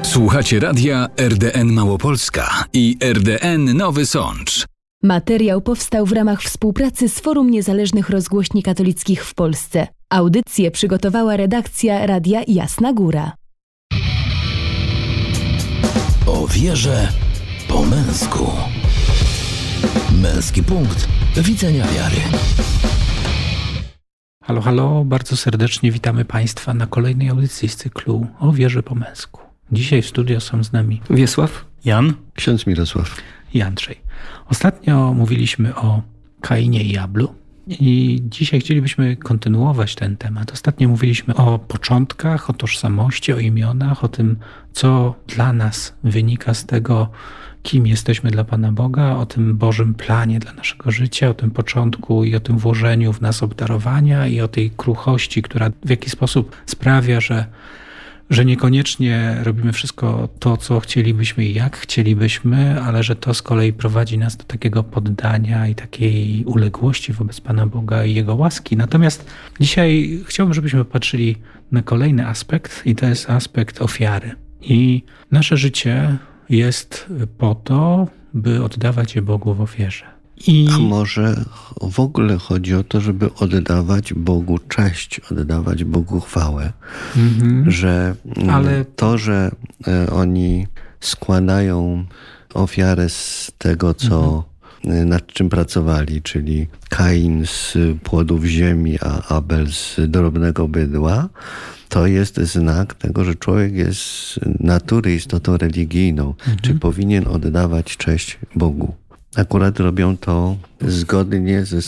Słuchacie radia RDN Małopolska i RDN Nowy Sącz. Materiał powstał w ramach współpracy z Forum Niezależnych Rozgłośni Katolickich w Polsce. Audycję przygotowała redakcja Radia Jasna Góra. O wierze po męsku. Męski punkt widzenia wiary. Halo, halo, bardzo serdecznie witamy Państwa na kolejnej audycji z cyklu O wierze po męsku. Dzisiaj w studio są z nami Wiesław, Jan, ksiądz Mirosław i Andrzej. Ostatnio mówiliśmy o Kainie i Ablu i dzisiaj chcielibyśmy kontynuować ten temat. Ostatnio mówiliśmy o początkach, o tożsamości, o imionach, o tym, co dla nas wynika z tego, kim jesteśmy dla Pana Boga, o tym Bożym planie dla naszego życia, o tym początku i o tym włożeniu w nas obdarowania i o tej kruchości, która w jakiś sposób sprawia, że niekoniecznie robimy wszystko to, co chcielibyśmy i jak chcielibyśmy, ale że to z kolei prowadzi nas do takiego poddania i takiej uległości wobec Pana Boga i Jego łaski. Natomiast dzisiaj chciałbym, żebyśmy patrzyli na kolejny aspekt i to jest aspekt ofiary. I nasze życie jest po to, by oddawać je Bogu w ofierze. A może w ogóle chodzi o to, żeby oddawać Bogu cześć, oddawać Bogu chwałę, że to, że oni składają ofiarę z tego, co nad czym pracowali, czyli Kain z płodów ziemi, a Abel z drobnego bydła, to jest znak tego, że człowiek jest z natury istotą religijną, czy powinien oddawać cześć Bogu. Akurat robią to zgodnie ze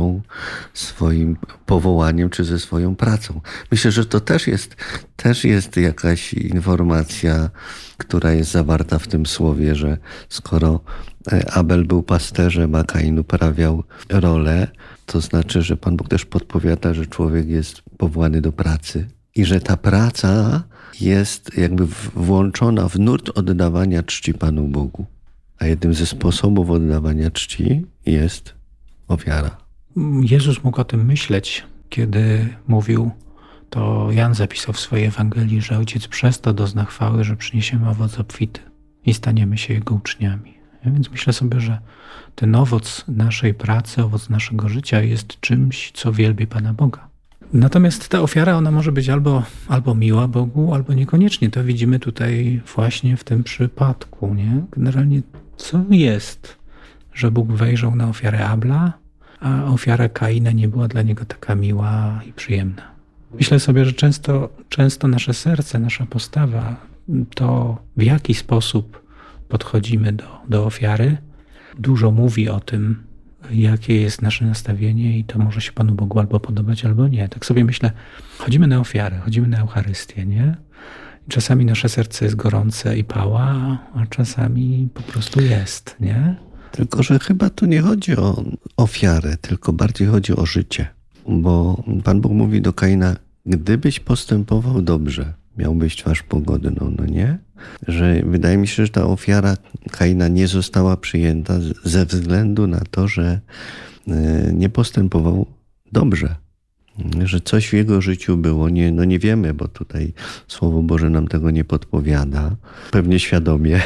swoim powołaniem, czy ze swoją pracą. Myślę, że to też jest jakaś informacja, która jest zawarta w tym słowie, że skoro Abel był pasterzem, a Kain uprawiał rolę, to znaczy, że Pan Bóg też podpowiada, że człowiek jest powołany do pracy i że ta praca jest jakby włączona w nurt oddawania czci Panu Bogu. A jednym ze sposobów oddawania czci jest ofiara. Jezus mógł o tym myśleć, kiedy mówił, to Jan zapisał w swojej Ewangelii, że Ojciec przez to dozna chwały, że przyniesiemy owoc obfity i staniemy się Jego uczniami. Ja więc myślę sobie, że ten owoc naszej pracy, owoc naszego życia jest czymś, co wielbi Pana Boga. Natomiast ta ofiara, ona może być albo miła Bogu, albo niekoniecznie. To widzimy tutaj właśnie w tym przypadku, nie? Generalnie co jest, że Bóg wejrzał na ofiarę Abla, a ofiara Kaina nie była dla niego taka miła i przyjemna. Myślę sobie, że często nasze serce, nasza postawa, to w jaki sposób podchodzimy do ofiary, dużo mówi o tym, jakie jest nasze nastawienie i to może się Panu Bogu albo podobać, albo nie. Tak sobie myślę, chodzimy na ofiarę, chodzimy na Eucharystię, nie? Czasami nasze serce jest gorące i pała, a czasami po prostu jest, nie? Tylko, że chyba tu nie chodzi o ofiarę, tylko bardziej chodzi o życie. Bo Pan Bóg mówi do Kaina, gdybyś postępował dobrze, miałbyś twarz pogodną, no nie? Że wydaje mi się, że ta ofiara Kaina nie została przyjęta ze względu na to, że nie postępował dobrze. Że coś w jego życiu było, nie wiemy, bo tutaj Słowo Boże nam tego nie podpowiada, pewnie świadomie.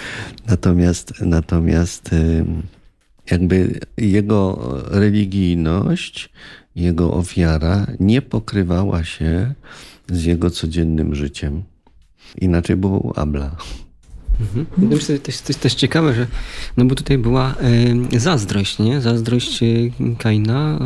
Natomiast jakby jego religijność, jego ofiara nie pokrywała się z jego codziennym życiem. Inaczej było u Abla. Myślę, to jest też ciekawe, że bo tutaj była zazdrość, nie? Zazdrość Kaina,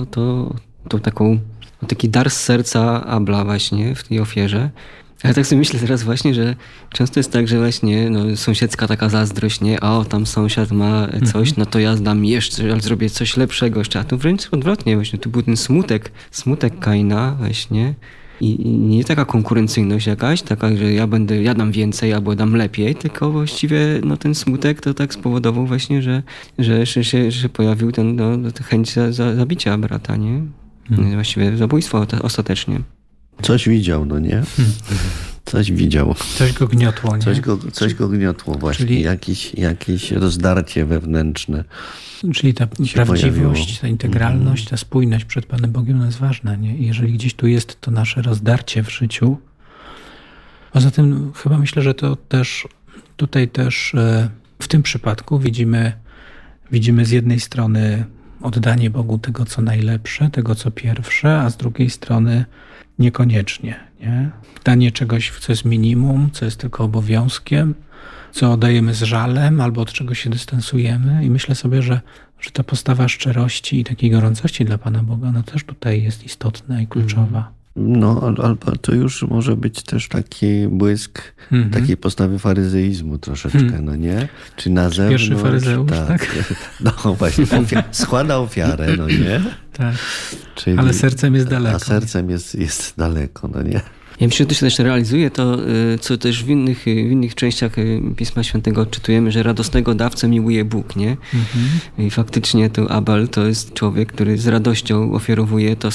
taki dar z serca Abla właśnie w tej ofierze. Ale tak sobie myślę teraz właśnie, że często jest tak, że właśnie sąsiedzka taka zazdrość, nie? O, tam sąsiad ma coś, no to ja dam jeszcze, ale zrobię coś lepszego jeszcze. A tu wręcz odwrotnie właśnie, tu był ten smutek Kaina właśnie. I nie taka konkurencyjność jakaś, taka, że ja dam więcej albo dam lepiej, tylko właściwie ten smutek to tak spowodował właśnie, że pojawił ten chęć zabicia brata, nie? Właściwie zabójstwo ostatecznie. Coś widział, no nie? Coś widział. Coś go gniotło, nie? Coś go gniotło właśnie. Czyli jakieś rozdarcie wewnętrzne. Czyli ta prawdziwość, ta integralność, ta spójność przed Panem Bogiem jest ważna, nie? Jeżeli gdzieś tu jest to nasze rozdarcie w życiu, Poza tym chyba myślę, że to też tutaj też w tym przypadku widzimy z jednej strony oddanie Bogu tego, co najlepsze, tego, co pierwsze, a z drugiej strony niekoniecznie. Nie? Danie czegoś, co jest minimum, co jest tylko obowiązkiem, co oddajemy z żalem albo od czego się dystansujemy. I myślę sobie, że ta postawa szczerości i takiej gorącości dla Pana Boga no też tutaj jest istotna i kluczowa. No, albo to już może być też taki błysk takiej postawy faryzeizmu troszeczkę, no nie? Czy na zewnątrz... Pierwszy faryzeusz, tak? No właśnie, składa ofiarę, no nie? Tak, czyli, ale sercem jest daleko. A sercem jest daleko, no nie? Ja myślę, że to się też realizuje to, co też w innych częściach Pisma Świętego odczytujemy, że radosnego dawcę miłuje Bóg, nie? I faktycznie tu Abel to jest człowiek, który z radością ofiarowuje to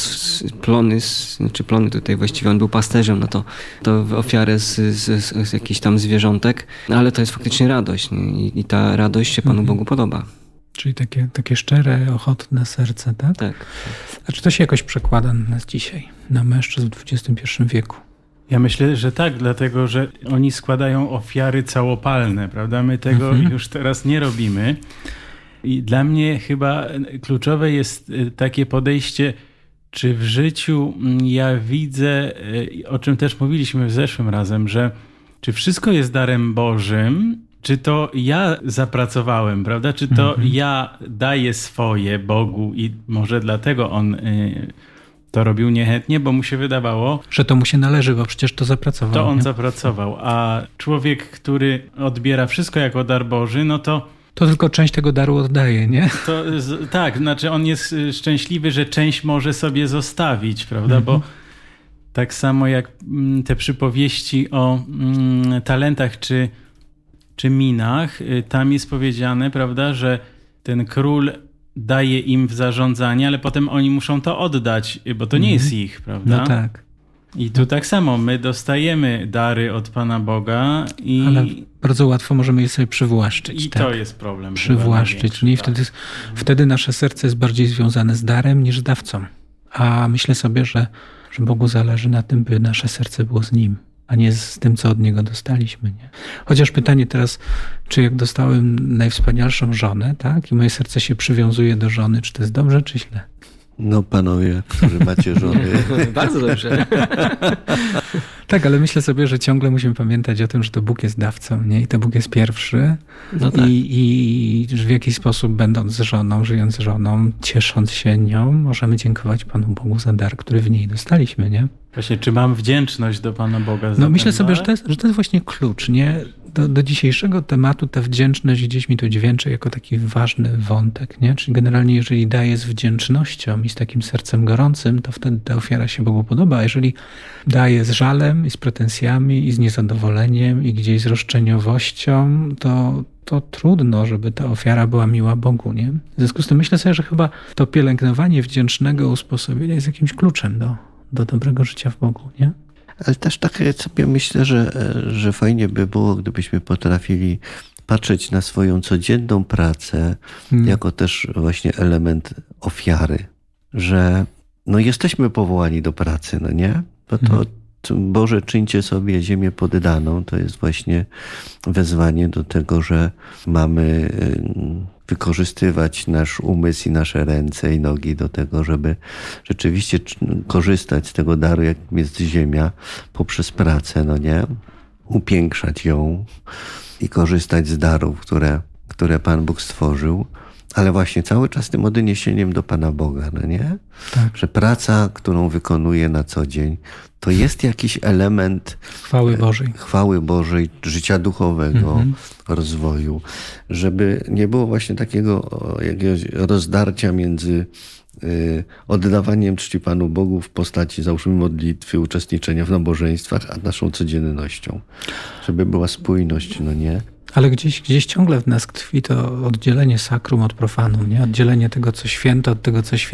plony tutaj właściwie on był pasterzem, no to ofiarę z jakichś tam zwierzątek, ale to jest faktycznie radość, nie? I ta radość się Panu Bogu podoba. Czyli takie szczere, ochotne serce, tak? Tak. A czy to się jakoś przekłada na nas dzisiaj, na mężczyzn w XXI wieku? Ja myślę, że tak, dlatego że oni składają ofiary całopalne, prawda? My tego już teraz nie robimy. I dla mnie chyba kluczowe jest takie podejście, czy w życiu ja widzę, o czym też mówiliśmy zeszłym razem, że czy wszystko jest darem Bożym, czy to ja zapracowałem, prawda? Czy to ja daję swoje Bogu i może dlatego on to robił niechętnie, bo mu się wydawało... Że to mu się należy, bo przecież to zapracował. To on nie? zapracował, a człowiek, który odbiera wszystko jako dar Boży, no to... To tylko część tego daru oddaje, nie? Tak, znaczy on jest szczęśliwy, że część może sobie zostawić, prawda? Bo tak samo jak te przypowieści o talentach czy minach, tam jest powiedziane, prawda, że ten król daje im w zarządzanie, ale potem oni muszą to oddać, bo to nie jest ich, prawda? No tak. I tu tak samo, my dostajemy dary od Pana Boga ale bardzo łatwo możemy je sobie przywłaszczyć. I to jest problem. Przywłaszczyć. Nie? I wtedy nasze serce jest bardziej związane z darem niż z dawcą. A myślę sobie, że Bogu zależy na tym, by nasze serce było z Nim, a nie z tym, co od Niego dostaliśmy. Nie? Chociaż pytanie teraz, czy jak dostałem najwspanialszą żonę, tak, i moje serce się przywiązuje do żony, czy to jest dobrze, czy źle? No panowie, którzy macie żony. Bardzo dobrze. Tak, ale myślę sobie, że ciągle musimy pamiętać o tym, że to Bóg jest dawcą, nie? I to Bóg jest pierwszy. No tak. I że w jakiś sposób będąc z żoną, żyjąc z żoną, ciesząc się nią, możemy dziękować Panu Bogu za dar, który w niej dostaliśmy, nie? Właśnie, czy mam wdzięczność do Pana Boga za No myślę ten sobie, dar? że to jest właśnie klucz, nie? Do dzisiejszego tematu ta wdzięczność gdzieś mi to dźwięczy jako taki ważny wątek, nie? Czyli generalnie jeżeli daję z wdzięcznością i z takim sercem gorącym, to wtedy ta ofiara się Bogu podoba. A jeżeli daję z żalem i z pretensjami i z niezadowoleniem i gdzieś z roszczeniowością, to trudno, żeby ta ofiara była miła Bogu, nie? W związku z tym myślę sobie, że chyba to pielęgnowanie wdzięcznego usposobienia jest jakimś kluczem do dobrego życia w Bogu, nie? Ale też tak sobie myślę, że fajnie by było, gdybyśmy potrafili patrzeć na swoją codzienną pracę jako też właśnie element ofiary. Że no jesteśmy powołani do pracy, no nie? Bo to Boże, czyńcie sobie ziemię poddaną. To jest właśnie wezwanie do tego, że mamy wykorzystywać nasz umysł i nasze ręce i nogi do tego, żeby rzeczywiście korzystać z tego daru, jakim jest ziemia, poprzez pracę, no nie? Upiększać ją i korzystać z darów, które Pan Bóg stworzył. Ale właśnie cały czas tym odniesieniem do Pana Boga, no nie? Tak. Że praca, którą wykonuję na co dzień, to jest jakiś element chwały Bożej, życia duchowego, rozwoju. Żeby nie było właśnie takiego jakiegoś rozdarcia między oddawaniem czci Panu Bogu w postaci, załóżmy, modlitwy, uczestniczenia w nabożeństwach, a naszą codziennością. Żeby była spójność, no nie? Ale gdzieś ciągle w nas tkwi to oddzielenie sakrum od profanum, nie? Oddzielenie tego, co święte, od tego, co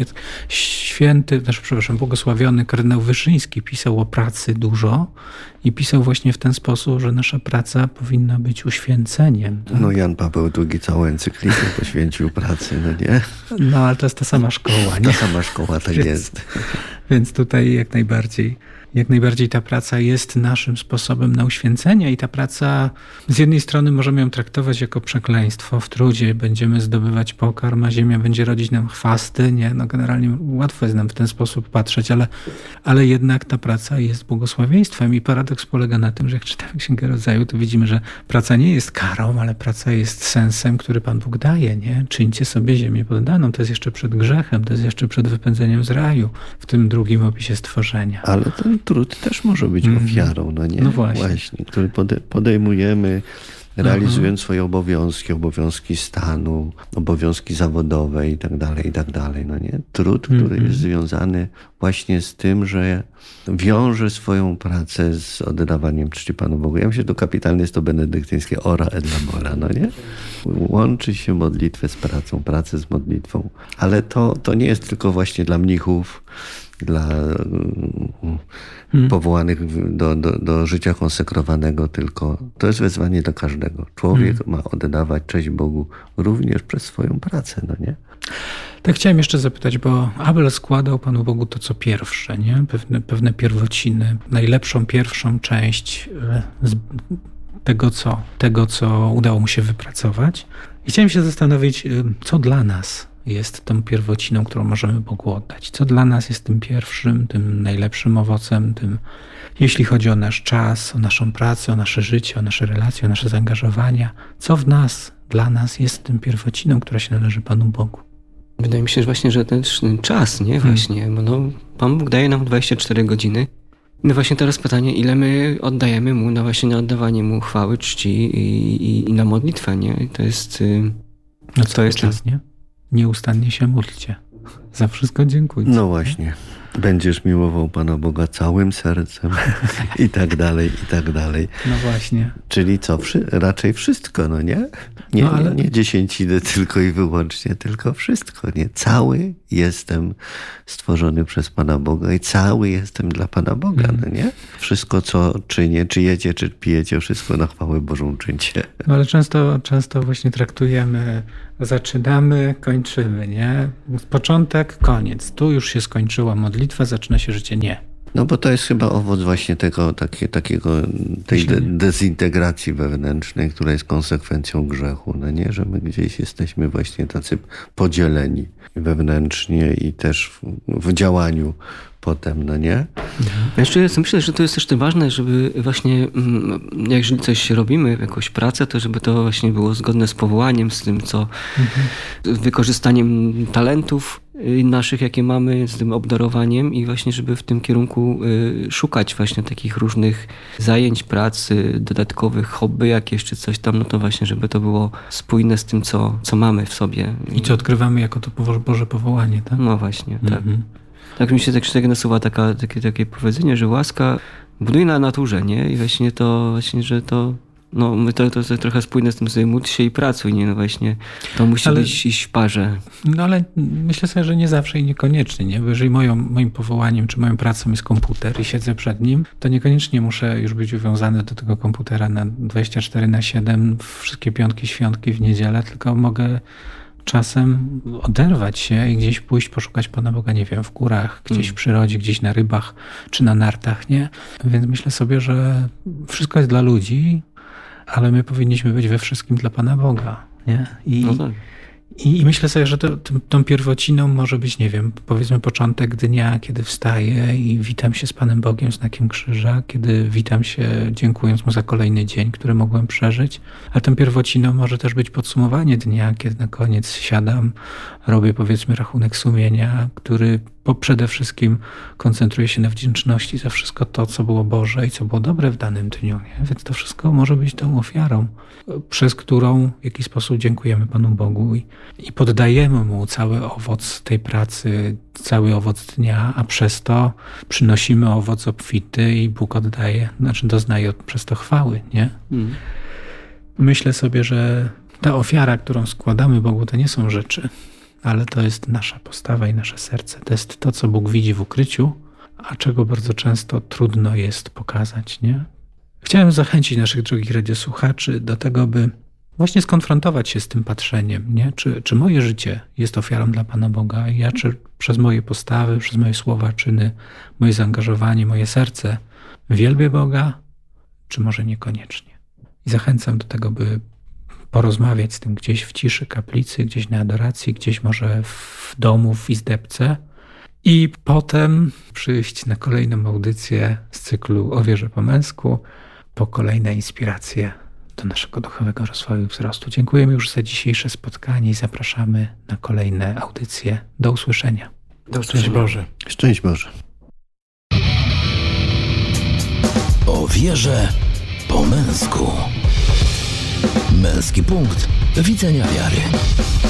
błogosławiony kardynał Wyszyński pisał o pracy dużo i pisał właśnie w ten sposób, że nasza praca powinna być uświęceniem. Tak? No Jan Paweł II całą encyklikę poświęcił pracy, no nie? No ale to jest ta sama szkoła, nie? Ta sama szkoła, tak jest. Więc tutaj jak najbardziej Jak najbardziej ta praca jest naszym sposobem na uświęcenie i ta praca z jednej strony możemy ją traktować jako przekleństwo. W trudzie będziemy zdobywać pokarm, a ziemia będzie rodzić nam chwasty. Nie, no generalnie łatwo jest nam w ten sposób patrzeć, ale jednak ta praca jest błogosławieństwem i paradoks polega na tym, że jak czytamy Księgę Rodzaju, to widzimy, że praca nie jest karą, ale praca jest sensem, który Pan Bóg daje. Nie? Czyńcie sobie ziemię poddaną. To jest jeszcze przed grzechem, to jest jeszcze przed wypędzeniem z raju w tym drugim opisie stworzenia. Ale ten trud też może być ofiarą, no nie? No właśnie. Który podejmujemy, realizując swoje obowiązki stanu, obowiązki zawodowe i tak dalej, no nie? Trud, który jest związany właśnie z tym, że wiąże swoją pracę z oddawaniem czci Panu Bogu. Ja myślę, że to kapitalne jest to benedyktyńskie ora et labora, no nie? Łączy się modlitwę z pracą, pracę z modlitwą. Ale to nie jest tylko właśnie dla mnichów, dla powołanych do życia konsekrowanego, tylko to jest wezwanie dla każdego. Człowiek ma oddawać cześć Bogu również przez swoją pracę, no nie? Tak chciałem jeszcze zapytać, bo Abel składał Panu Bogu to, co pierwsze, nie? Pewne pierwociny, najlepszą pierwszą część tego, co udało mu się wypracować. I chciałem się zastanowić, co dla nas jest tą pierwociną, którą możemy Bogu oddać. Co dla nas jest tym pierwszym, tym najlepszym owocem, tym, jeśli chodzi o nasz czas, o naszą pracę, o nasze życie, o nasze relacje, o nasze zaangażowania. Co w nas, dla nas jest tym pierwociną, która się należy Panu Bogu? Wydaje mi się, że właśnie, że ten czas, nie? Właśnie, bo no, Pan Bóg daje nam 24 godziny. No właśnie teraz pytanie, ile my oddajemy Mu na właśnie na oddawanie Mu chwały, czci i na modlitwę, nie? I to jest... No to jest czas, nie? Nieustannie się módlcie. Za wszystko dziękuję. No właśnie. Będziesz miłował Pana Boga całym sercem i tak dalej, i tak dalej. No właśnie. Czyli co? Raczej wszystko, no nie? Nie dziesięciny tylko i wyłącznie, tylko wszystko, nie? Cały jestem stworzony przez Pana Boga i cały jestem dla Pana Boga, no nie? Wszystko, co czynię, czy jecie, czy pijecie, wszystko na chwałę Bożą czyńcie. No ale często właśnie traktujemy, zaczynamy, kończymy, nie? Początek, koniec. Tu już się skończyła modlitwa, zaczyna się życie. Nie. No bo to jest chyba owoc właśnie tej dezintegracji wewnętrznej, która jest konsekwencją grzechu, no nie? Że my gdzieś jesteśmy właśnie tacy podzieleni wewnętrznie i też w działaniu potem, no nie? Jeszcze myślę, że to jest też ważne, żeby właśnie, jeżeli coś robimy, jakąś pracę, to żeby to właśnie było zgodne z powołaniem, z tym, co z wykorzystaniem talentów naszych, jakie mamy, z tym obdarowaniem i właśnie, żeby w tym kierunku szukać właśnie takich różnych zajęć, pracy, dodatkowych hobby jakieś, czy coś tam, no to właśnie, żeby to było spójne z tym, co mamy w sobie. I co odkrywamy jako to Boże powołanie, tak? No właśnie, tak. Tak mi się tak nasuwa takie powiedzenie, że łaska buduje na naturze, nie? I właśnie to, właśnie, że to, no my to jest trochę spójne z tym, sobie módl się i pracuj, nie? No właśnie, to musi iść w parze. No ale myślę sobie, że nie zawsze i niekoniecznie, nie? Bo jeżeli moim powołaniem, czy moją pracą jest komputer i siedzę przed nim, to niekoniecznie muszę już być uwiązany do tego komputera na 24/7, wszystkie piątki, świątki w niedzielę, tylko mogę czasem oderwać się i gdzieś pójść, poszukać Pana Boga, nie wiem, w górach, gdzieś w przyrodzie, gdzieś na rybach, czy na nartach, nie? Więc myślę sobie, że wszystko jest dla ludzi, ale my powinniśmy być we wszystkim dla Pana Boga, nie? No tak. I myślę sobie, że tą pierwociną może być, nie wiem, powiedzmy początek dnia, kiedy wstaję i witam się z Panem Bogiem znakiem krzyża, kiedy witam się dziękując Mu za kolejny dzień, który mogłem przeżyć. Ale tą pierwociną może też być podsumowanie dnia, kiedy na koniec siadam, robię powiedzmy rachunek sumienia, który przede wszystkim koncentruje się na wdzięczności za wszystko to, co było Boże i co było dobre w danym dniu. Nie? Więc to wszystko może być tą ofiarą, przez którą w jakiś sposób dziękujemy Panu Bogu i poddajemy Mu cały owoc tej pracy, cały owoc dnia, a przez to przynosimy owoc obfity i Bóg doznaje przez to chwały. Nie? Myślę sobie, że ta ofiara, którą składamy Bogu, to nie są rzeczy, ale to jest nasza postawa i nasze serce. To jest to, co Bóg widzi w ukryciu, a czego bardzo często trudno jest pokazać, nie? Chciałem zachęcić naszych drogich radiosłuchaczy do tego, by właśnie skonfrontować się z tym patrzeniem, nie? Czy moje życie jest ofiarą dla Pana Boga? Ja czy przez moje postawy, przez moje słowa, czyny, moje zaangażowanie, moje serce wielbię Boga, czy może niekoniecznie? I zachęcam do tego, by porozmawiać z tym gdzieś w ciszy kaplicy, gdzieś na adoracji, gdzieś może w domu, w izdebce i potem przyjść na kolejną audycję z cyklu O wierze po męsku, po kolejne inspiracje do naszego duchowego rozwoju i wzrostu. Dziękujemy już za dzisiejsze spotkanie i zapraszamy na kolejne audycje. Do usłyszenia. Do usłyszenia. Szczęść Boże. Szczęść Boże. O wierze po męsku. Męski punkt widzenia wiary.